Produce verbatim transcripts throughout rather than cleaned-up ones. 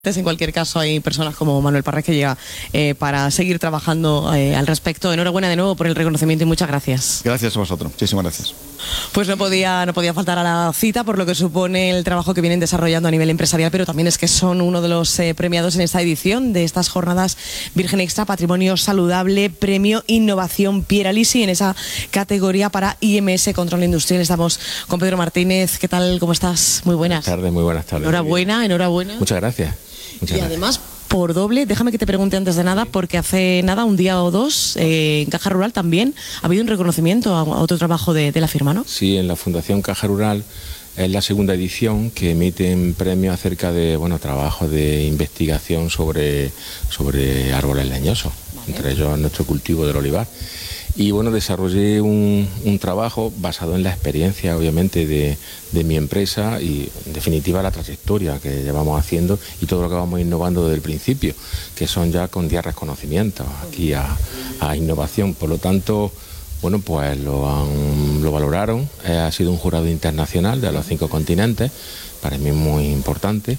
En cualquier caso, hay personas como Manuel Parrés que llega eh, para seguir trabajando eh, al respecto. Enhorabuena de nuevo por el reconocimiento y muchas gracias. Gracias a vosotros, muchísimas gracias. Pues no podía, no podía faltar a la cita por lo que supone el trabajo que vienen desarrollando a nivel empresarial, pero también es que son uno de los eh, premiados en esta edición de estas jornadas Virgen Extra, Patrimonio Saludable, Premio Innovación Piera Lisi, en esa categoría para I M S Control Industrial. Estamos con Pedro Martínez. ¿Qué tal? ¿Cómo estás? Muy buenas. Buenas tardes, muy buenas tardes. Enhorabuena, enhorabuena. Muchas gracias. Muchas y gracias. además, por doble, déjame que te pregunte antes de nada, porque hace nada, un día o dos, eh, en Caja Rural también ha habido un reconocimiento a, a otro trabajo de, de la firma, ¿no? Sí, en la Fundación Caja Rural es la segunda edición que emiten premios acerca de, bueno, trabajos de investigación sobre, sobre árboles leñosos, vale. Entre ellos nuestro cultivo del olivar. Y bueno, desarrollé un, un trabajo basado en la experiencia, obviamente, de, de mi empresa y, en definitiva, la trayectoria que llevamos haciendo y todo lo que vamos innovando desde el principio, que son ya con diez reconocimientos aquí a, a innovación. Por lo tanto, bueno, pues lo, han, lo valoraron. Eh, ha sido un jurado internacional de los cinco continentes, para mí muy importante.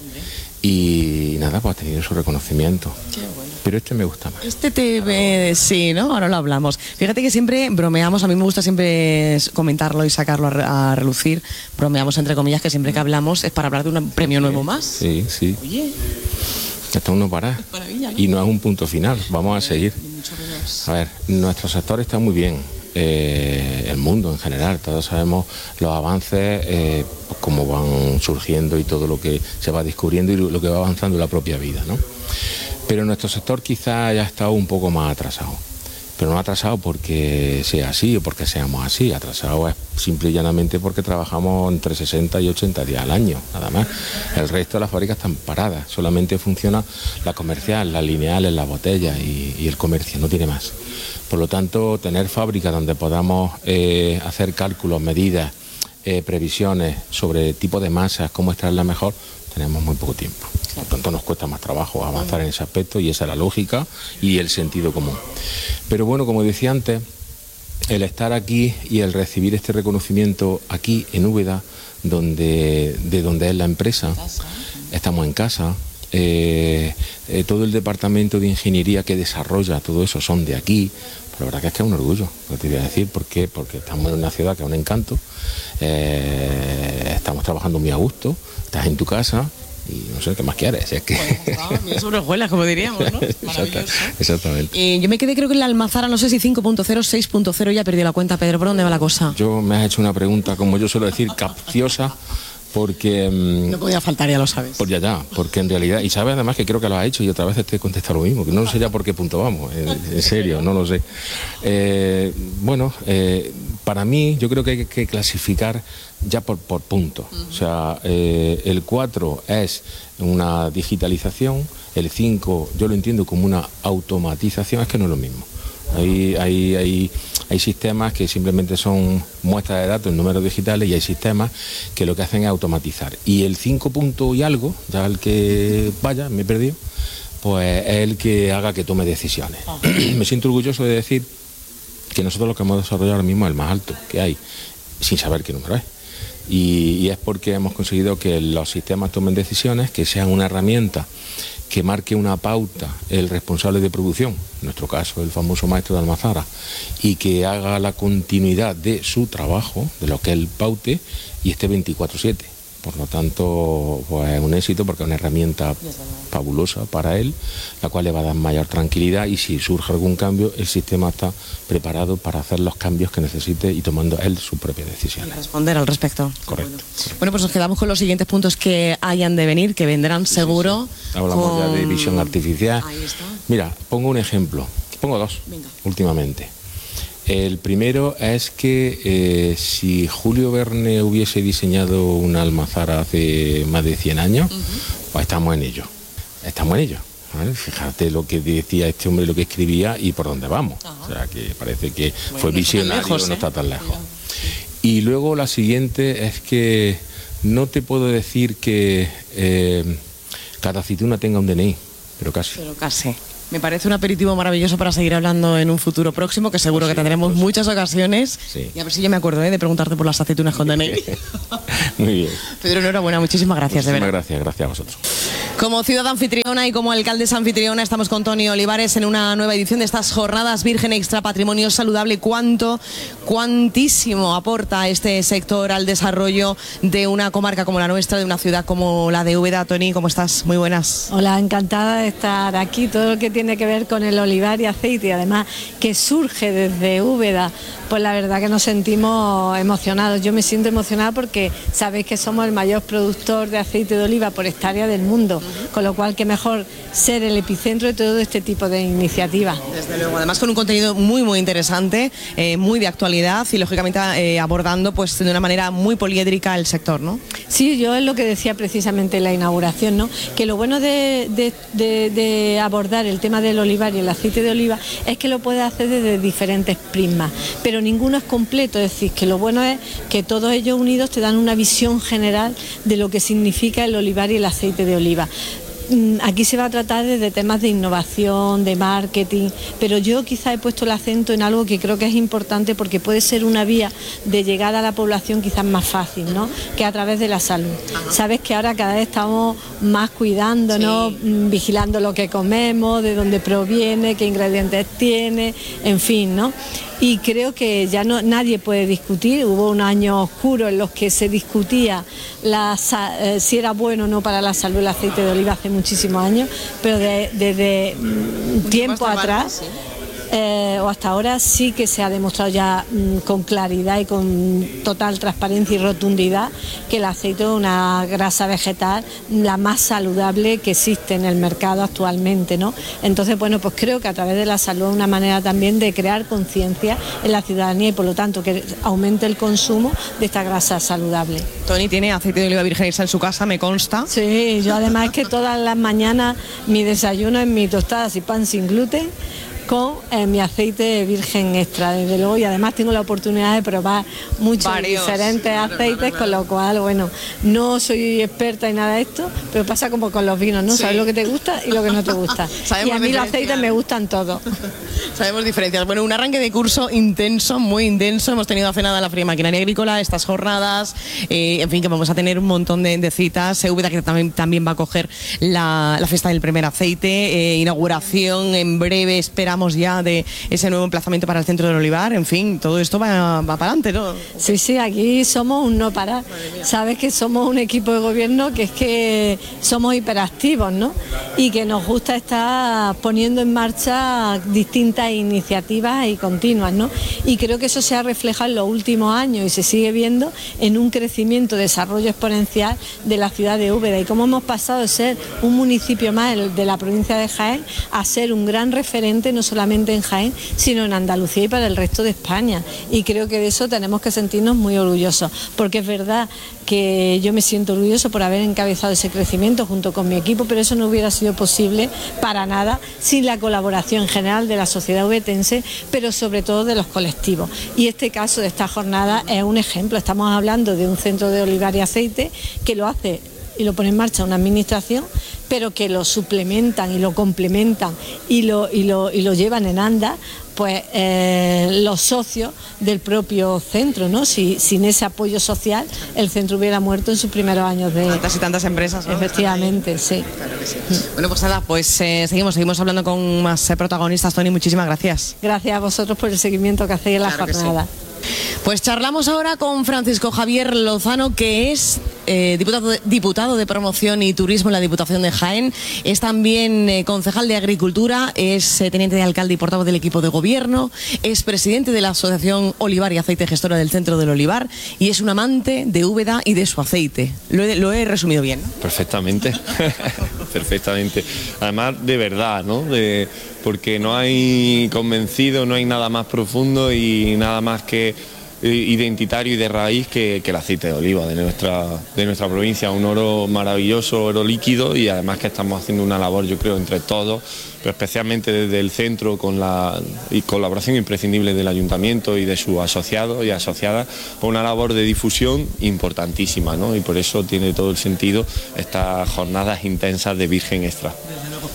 Y nada, pues ha tenido su reconocimiento. Qué bueno. Pero este me gusta más. Este te ve, sí, ¿no? Ahora lo hablamos. Fíjate que siempre bromeamos, a mí me gusta siempre comentarlo y sacarlo a, a relucir. Bromeamos entre comillas que siempre que hablamos es para hablar de un premio nuevo más. Sí, sí. Oye. Esto no para. Maravilla, ¿no? Y no es un punto final, vamos a seguir. A ver, nuestro sector está muy bien. Eh, el mundo en general, todos sabemos los avances, eh, pues cómo van surgiendo y todo lo que se va descubriendo y lo que va avanzando en la propia vida, ¿no? Pero nuestro sector quizá haya estado un poco más atrasado, pero no atrasado porque sea así o porque seamos así, atrasado es simple y llanamente porque trabajamos entre sesenta y ochenta días al año, nada más. El resto de las fábricas están paradas, solamente funciona la comercial, las lineales, las botellas y, y el comercio, no tiene más. Por lo tanto, tener fábricas donde podamos eh, hacer cálculos, medidas, eh, previsiones sobre tipo de masas, cómo extraerla mejor, tenemos muy poco tiempo. Por lo tanto, nos cuesta más trabajo avanzar en ese aspecto y esa es la lógica y el sentido común. Pero bueno, como decía antes, el estar aquí y el recibir este reconocimiento aquí en Úbeda, donde, de donde es la empresa, estamos en casa. Eh, eh, todo el departamento de ingeniería que desarrolla todo eso son de aquí. Pero la verdad que es que es un orgullo, no te voy a decir por qué, porque estamos en una ciudad que es un encanto, eh, estamos trabajando muy a gusto, estás en tu casa y no sé qué más quieres. Es que... Bueno, son hojuelas, como diríamos, ¿no? Maravilloso. Exactamente. Eh, yo me quedé creo que en la Almazara, no sé si cinco punto cero, seis punto cero, ya perdí la cuenta, Pedro, ¿por dónde va la cosa? Yo me has hecho una pregunta, como yo suelo decir, capciosa. Porque... No podía faltar, ya lo sabes. Por ya, ya, porque en realidad, y sabes además que creo que lo has hecho y otra vez te he contestado lo mismo, que no sé ya por qué punto vamos, en, en serio, no lo sé. Eh, bueno, eh, para mí yo creo que hay que clasificar ya por, por puntos. Uh-huh. O sea, eh, el cuatro es una digitalización, el cinco yo lo entiendo como una automatización, es que no es lo mismo. Hay, hay, hay, hay sistemas que simplemente son muestras de datos en números digitales y hay sistemas que lo que hacen es automatizar. Y el cinco punto y algo, ya el que vaya, me he perdido, pues es el que haga que tome decisiones. Oh. Me siento orgulloso de decir que nosotros lo que hemos desarrollado ahora mismo es el más alto que hay, sin saber qué número es. Y, y es porque hemos conseguido que los sistemas tomen decisiones, que sean una herramienta que marque una pauta el responsable de producción, en nuestro caso el famoso maestro de Almazara, y que haga la continuidad de su trabajo, de lo que él paute, y esté veinticuatro siete. Por lo tanto, pues es un éxito porque es una herramienta fabulosa para él, la cual le va a dar mayor tranquilidad y si surge algún cambio, el sistema está preparado para hacer los cambios que necesite y tomando él sus propias decisiones. Y responder al respecto. Correcto. Bueno. bueno, pues nos quedamos con los siguientes puntos que hayan de venir, que vendrán sí, seguro. Sí, sí. Hablamos con... ya de visión artificial. Ahí está. Mira, pongo un ejemplo, pongo dos. Venga. Últimamente. El primero es que eh, si Julio Verne hubiese diseñado una almazara hace más de cien años, uh-huh. pues estamos en ello, estamos en ello. ¿Vale? Fíjate lo que decía este hombre, lo que escribía y por dónde vamos. Uh-huh. O sea, que parece que bueno, fue visionario, no, lejos, no ¿eh? está tan lejos. Sí. Y luego la siguiente es que no te puedo decir que eh, cada aceituna tenga un D N I, pero casi. Pero casi. Me parece un aperitivo maravilloso para seguir hablando en un futuro próximo, que seguro que tendremos muchas ocasiones. Sí. Y a ver si yo me acuerdo ¿eh? de preguntarte por las aceitunas con D N I. Muy bien. Pedro, enhorabuena, muchísimas gracias. Muchísimas de verdad. gracias, gracias a vosotros. Como ciudad anfitriona y como alcaldesa anfitriona estamos con Toni Olivares en una nueva edición de estas jornadas Virgen Extra Patrimonio Saludable. ¿Cuánto, cuantísimo aporta este sector al desarrollo de una comarca como la nuestra, de una ciudad como la de Úbeda? Toni, ¿cómo estás? Muy buenas. Hola, encantada de estar aquí. Todo lo que tiene que ver con el olivar y aceite y además que surge desde Úbeda, pues la verdad que nos sentimos emocionados. Yo me siento emocionada porque sabéis que somos el mayor productor de aceite de oliva por hectárea del mundo. Con lo cual, qué mejor ser el epicentro de todo este tipo de iniciativas. Desde luego, además con un contenido muy muy interesante, eh, muy de actualidad y lógicamente eh, abordando pues de una manera muy poliédrica el sector, ¿no? Sí, yo es lo que decía precisamente en la inauguración, ¿no? Que lo bueno de, de, de, de abordar el tema del olivar y el aceite de oliva es que lo puedes hacer desde diferentes prismas, pero ninguno es completo, es decir, que lo bueno es que todos ellos unidos te dan una visión general de lo que significa el olivar y el aceite de oliva. Aquí se va a tratar desde temas de innovación, de marketing, pero yo quizá he puesto el acento en algo que creo que es importante porque puede ser una vía de llegar a la población quizás más fácil, ¿no? Que a través de la salud. Sabes que ahora cada vez estamos más cuidándonos, sí. vigilando lo que comemos, de dónde proviene, qué ingredientes tiene, en fin, ¿no? Y creo que ya no nadie puede discutir. Hubo un año oscuro en los que se discutía la, eh, si era bueno o no para la salud el aceite de oliva hace muchísimos años, pero desde de, de, de, tiempo atrás sí. eh, o hasta ahora sí que se ha demostrado ya mm, con claridad y con total transparencia y rotundidad que el aceite es una grasa vegetal la más saludable que existe en el mercado actualmente, ¿no? Entonces, bueno, pues creo que a través de la salud es una manera también de crear conciencia en la ciudadanía y por lo tanto que aumente el consumo de esta grasa saludable. Toni tiene aceite de oliva virgen extra en su casa, me consta. Sí, yo además es que todas las mañanas mi desayuno es mi tostadas y pan sin gluten con eh, mi aceite virgen extra, desde luego, y además tengo la oportunidad de probar muchos Varios. diferentes claro, aceites, claro, claro. Con lo cual, bueno, no soy experta en nada de esto, pero pasa como con los vinos, ¿no? Sí. Sabes lo que te gusta y lo que no te gusta. Y a mí los aceites me gustan todos. Sabemos diferencias. Bueno, un arranque de curso intenso, muy intenso. Hemos tenido hace nada la Feria Maquinaria Agrícola, estas jornadas, eh, en fin, que vamos a tener un montón de, de citas. Úbeda que también, también va a coger la, la fiesta del primer aceite, eh, inauguración en breve, esperamos ya de ese nuevo emplazamiento para el centro del olivar. En fin, todo esto va, va para adelante, ¿no? Sí, sí, aquí somos un no parar. Sabes que somos un equipo de gobierno que es que somos hiperactivos, ¿no? Y que nos gusta estar poniendo en marcha distintas iniciativas y continuas, ¿no? Y creo que eso se ha reflejado en los últimos años y se sigue viendo en un crecimiento, desarrollo exponencial de la ciudad de Úbeda y cómo hemos pasado de ser un municipio más de la provincia de Jaén a ser un gran referente no solamente en Jaén, sino en Andalucía y para el resto de España. Y creo que de eso tenemos que sentirnos muy orgullosos, porque es verdad que yo me siento orgulloso por haber encabezado ese crecimiento junto con mi equipo, pero eso no hubiera sido posible para nada sin la colaboración general de la sociedad ubetense, pero sobre todo de los colectivos. Y este caso de esta jornada es un ejemplo. Estamos hablando de un centro de olivar y aceite que lo hace y lo pone en marcha una administración, pero que lo suplementan y lo complementan y lo, y lo, y lo llevan en anda pues eh, los socios del propio centro, ¿no? Si, sin ese apoyo social el centro hubiera muerto en sus primeros años de... Tantas y tantas empresas, ¿no? Efectivamente, sí. Claro que sí. Mm. Bueno, pues nada, pues eh, seguimos, seguimos hablando con más eh, protagonistas. Toni, muchísimas gracias. Gracias a vosotros por el seguimiento que hacéis en la claro jornada. Pues charlamos ahora con Francisco Javier Lozano, que es eh, diputado, de, diputado de Promoción y Turismo en la Diputación de Jaén, es también eh, concejal de Agricultura, es eh, teniente de alcalde y portavoz del equipo de gobierno, es presidente de la Asociación Olivar y Aceite, gestora del Centro del Olivar, y es un amante de Úbeda y de su aceite. Lo he, lo he resumido bien, ¿no? Perfectamente, perfectamente. Además, de verdad, ¿no? De... porque no hay convencido, no hay nada más profundo y nada más que identitario y de raíz que, que el aceite de oliva de nuestra, de nuestra provincia, un oro maravilloso, oro líquido, y además que estamos haciendo una labor, yo creo, entre todos, pero especialmente desde el centro, con la y colaboración imprescindible del ayuntamiento y de sus asociados y asociadas, por una labor de difusión importantísima, ¿no? Y por eso tiene todo el sentido estas jornadas intensas de Virgen Extra.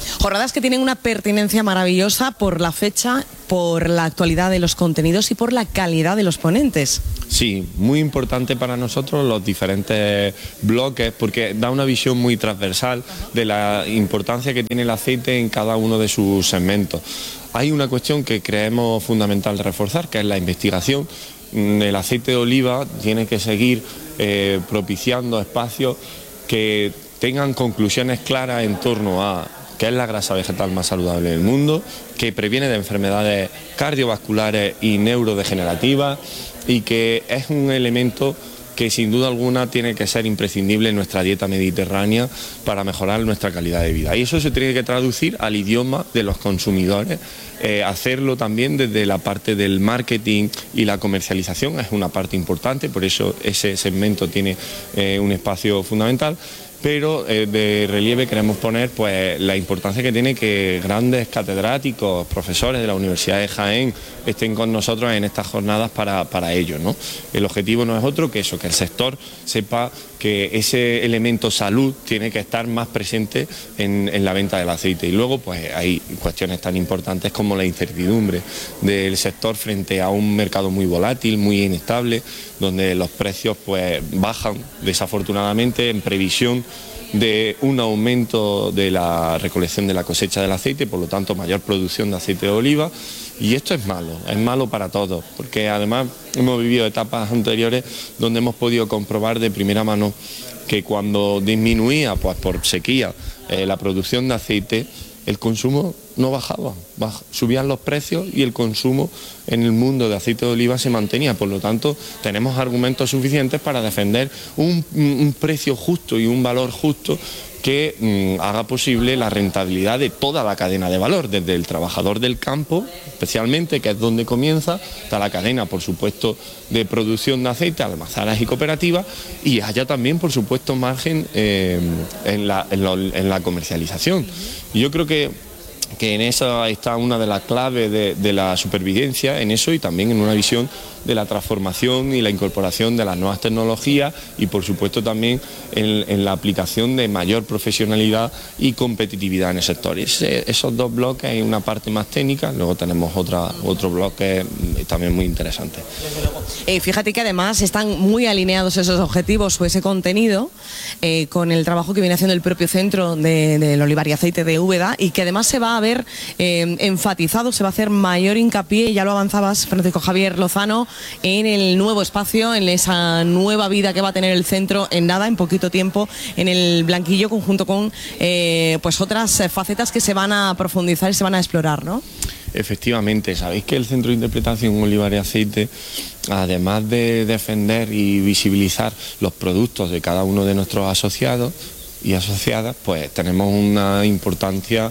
Jornadas que tienen una pertinencia maravillosa por la fecha, por la actualidad de los contenidos y por la calidad de los ponentes. Sí, muy importante para nosotros los diferentes bloques, porque da una visión muy transversal de la importancia que tiene el aceite en cada uno de sus segmentos. Hay una cuestión que creemos fundamental reforzar, que es la investigación. El aceite de oliva tiene que seguir eh, propiciando espacios que tengan conclusiones claras en torno a que es la grasa vegetal más saludable del mundo, que previene de enfermedades cardiovasculares y neurodegenerativas y que es un elemento que sin duda alguna tiene que ser imprescindible en nuestra dieta mediterránea para mejorar nuestra calidad de vida. Y eso se tiene que traducir al idioma de los consumidores, eh, hacerlo también desde la parte del marketing y la comercialización es una parte importante, por eso ese segmento tiene eh, un espacio fundamental. Pero eh, de relieve queremos poner pues la importancia que tiene que grandes catedráticos, profesores de la Universidad de Jaén estén con nosotros en estas jornadas para, para ello, ¿no? El objetivo no es otro que eso, que el sector sepa que ese elemento salud tiene que estar más presente en, en la venta del aceite. Y luego pues hay cuestiones tan importantes como la incertidumbre del sector frente a un mercado muy volátil, muy inestable, donde los precios pues bajan desafortunadamente en previsión de un aumento de la recolección de la cosecha del aceite, por lo tanto mayor producción de aceite de oliva, y esto es malo, es malo para todos, porque además hemos vivido etapas anteriores donde hemos podido comprobar de primera mano que cuando disminuía pues por sequía eh, la producción de aceite, el consumo no bajaba, baj, subían los precios y el consumo en el mundo de aceite de oliva se mantenía. Por lo tanto, tenemos argumentos suficientes para defender un, un precio justo y un valor justo que mmm, haga posible la rentabilidad de toda la cadena de valor, desde el trabajador del campo, especialmente, que es donde comienza, hasta la cadena, por supuesto, de producción de aceite, almazaras y cooperativas, y haya también, por supuesto, margen eh, en, la, en, lo, en la comercialización. Y yo creo que que en esa está una de las claves de, de la supervivencia, en eso, y también en una visión de la transformación y la incorporación de las nuevas tecnologías y por supuesto también en, en la aplicación de mayor profesionalidad y competitividad en el sector. Ese, esos dos bloques, hay una parte más técnica, luego tenemos otra, otro bloque también muy interesante. Eh, fíjate que además están muy alineados esos objetivos o ese contenido eh, con el trabajo que viene haciendo el propio centro de, del olivar y aceite de Úbeda, y que además se va a ver eh, enfatizado, se va a hacer mayor hincapié, ya lo avanzabas Francisco Javier Lozano, en el nuevo espacio, en esa nueva vida que va a tener el centro en nada, en poquito tiempo, en el Blanquillo, conjunto con eh, pues otras facetas que se van a profundizar y se van a explorar, ¿no? Efectivamente, sabéis que el Centro de Interpretación Olivar y Aceite, además de defender y visibilizar los productos de cada uno de nuestros asociados y asociadas, pues tenemos una importancia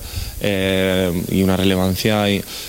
eh, y una relevancia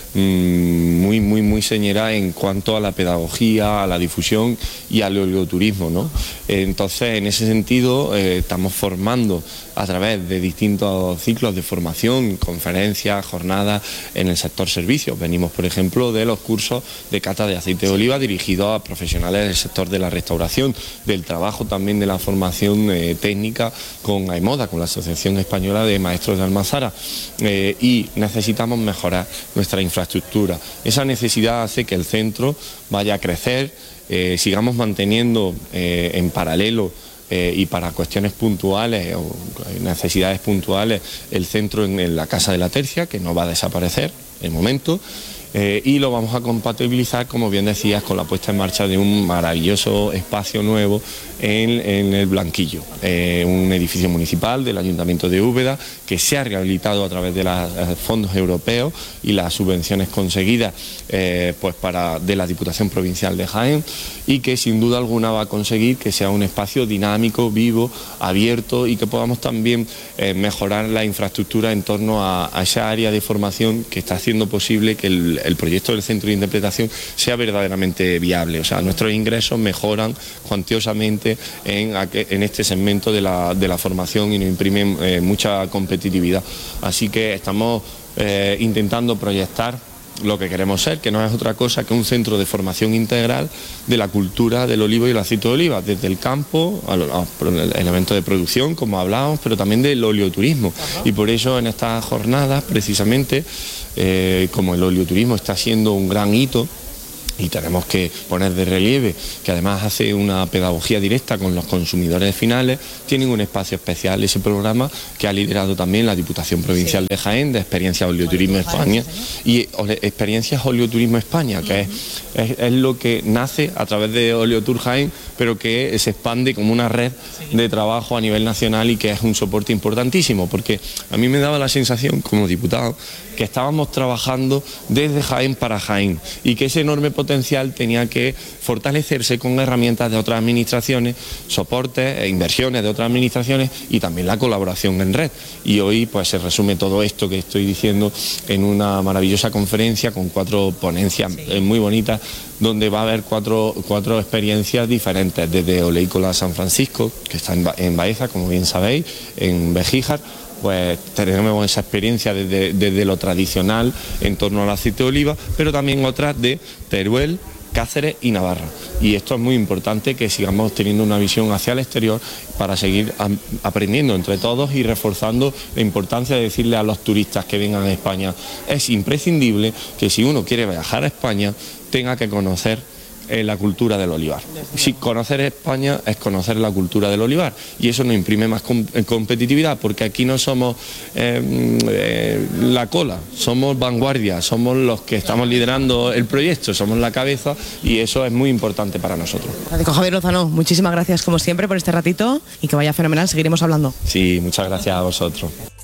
mm, muy muy muy señera en cuanto a la pedagogía, a la difusión y al oleoturismo, ¿no? Entonces, en ese sentido, eh, estamos formando a través de distintos ciclos de formación, conferencias, jornadas en el sector servicios. Venimos, por ejemplo, de los cursos de cata de aceite de oliva dirigidos a profesionales del sector de la restauración, del trabajo también de la formación eh, técnica con AEMODA, con la Asociación Española de Maestros de Almazara, eh, y necesitamos mejorar nuestra infraestructura. Esa necesidad hace que el centro vaya a crecer, eh, sigamos manteniendo eh, en paralelo Eh, y para cuestiones puntuales o necesidades puntuales el centro en, en la Casa de la Tercia, que no va a desaparecer de momento, eh, y lo vamos a compatibilizar, como bien decías, con la puesta en marcha de un maravilloso espacio nuevo en, en el Blanquillo, eh, un edificio municipal del Ayuntamiento de Úbeda que se ha rehabilitado a través de los fondos europeos y las subvenciones conseguidas eh, pues para, de la Diputación Provincial de Jaén, y que sin duda alguna va a conseguir que sea un espacio dinámico, vivo, abierto, y que podamos también eh, mejorar la infraestructura en torno a, a esa área de formación que está haciendo posible que el, el proyecto del Centro de Interpretación sea verdaderamente viable. O sea, nuestros ingresos mejoran cuantiosamente en, en este segmento de la, de la formación y nos imprimen eh, mucha competitividad. Así que estamos eh, intentando proyectar lo que queremos ser, que no es otra cosa que un centro de formación integral de la cultura del olivo y el aceite de oliva, desde el campo al elemento de producción, como hablábamos, pero también del oleoturismo. Y por eso en estas jornadas, precisamente, eh, como el oleoturismo está siendo un gran hito, y tenemos que poner de relieve que además hace una pedagogía directa con los consumidores finales, tienen un espacio especial ese programa que ha liderado también la Diputación Provincial de Jaén, de Experiencias Oleoturismo España, y Experiencias Oleoturismo España, que es, es, es lo que nace a través de Oleotur Jaén, pero que se expande como una red de trabajo a nivel nacional y que es un soporte importantísimo, porque a mí me daba la sensación como diputado que estábamos trabajando desde Jaén para Jaén y que ese enorme potencial tenía que fortalecerse con herramientas de otras administraciones, soportes e inversiones de otras administraciones y también la colaboración en red. Y hoy pues se resume todo esto que estoy diciendo en una maravillosa conferencia con cuatro ponencias sí. muy bonitas, donde va a haber cuatro, cuatro experiencias diferentes, desde Oleícola San Francisco, que está en, en Baeza, como bien sabéis, en Bejíjar. Pues tenemos esa experiencia desde, desde lo tradicional en torno al aceite de oliva, pero también otras de Teruel, Cáceres y Navarra. Y esto es muy importante, que sigamos teniendo una visión hacia el exterior para seguir aprendiendo entre todos y reforzando la importancia de decirle a los turistas que vengan a España. Es imprescindible que si uno quiere viajar a España tenga que conocer Eh, la cultura del olivar. Si conocer España es conocer la cultura del olivar, y eso nos imprime más com competitividad, porque aquí no somos eh, eh, la cola, somos vanguardia, somos los que estamos liderando el proyecto, somos la cabeza, y eso es muy importante para nosotros. Francisco Javier Lozano, muchísimas gracias como siempre por este ratito y que vaya fenomenal, seguiremos hablando. Sí, muchas gracias a vosotros.